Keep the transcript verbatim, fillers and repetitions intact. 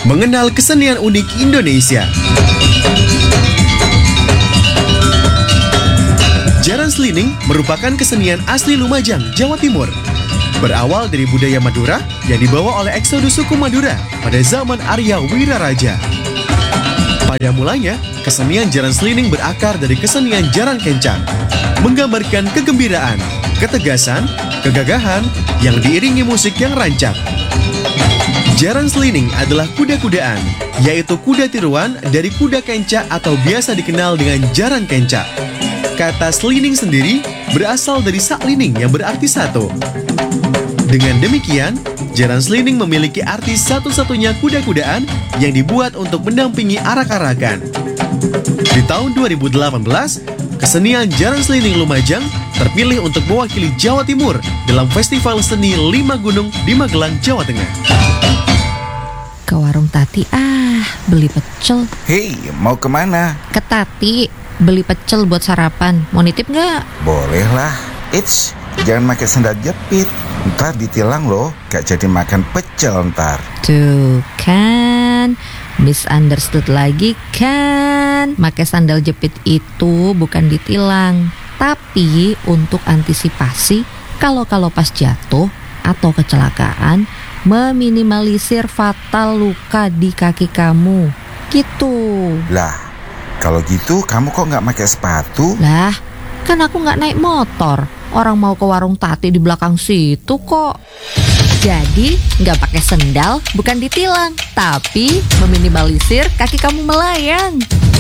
mengenal kesenian unik Indonesia. Jaran Slining merupakan kesenian asli Lumajang, Jawa Timur. Berawal dari budaya Madura yang dibawa oleh eksodus suku Madura pada zaman Arya Wiraraja. Pada mulanya, kesenian Jaran Slining berakar dari kesenian Jaran Kencang, menggambarkan kegembiraan, ketegasan, kegagahan yang diiringi musik yang rancak. Jaran Slining adalah kuda-kudaan, yaitu kuda tiruan dari kuda kencak atau biasa dikenal dengan jaran kencak. Kata slining sendiri berasal dari saklining yang berarti satu. Dengan demikian, Jaran Slining memiliki arti satu-satunya kuda-kudaan yang dibuat untuk mendampingi arak-arakan. Di tahun dua ribu delapan belas, kesenian Jaran Slining Lumajang terpilih untuk mewakili Jawa Timur dalam Festival Seni Lima Gunung di Magelang, Jawa Tengah. Ke warung Tati ah, beli pecel. Hei, mau kemana? Ke Tati, beli pecel buat sarapan. Mau nitip nggak? Boleh lah. Eits, jangan pakai sandal jepit. Ntar ditilang loh, gak jadi makan pecel ntar. Tuh kan, misunderstood lagi kan. Pakai sandal jepit itu bukan ditilang, tapi untuk antisipasi kalau-kalau pas jatuh atau kecelakaan, meminimalisir fatal luka di kaki kamu. Gitu. Lah, kalau gitu kamu kok gak pakai sepatu? Lah, kan aku gak naik motor. Orang mau ke warung Tati di belakang situ kok. Jadi gak pakai sendal bukan ditilang, tapi meminimalisir kaki kamu melayang.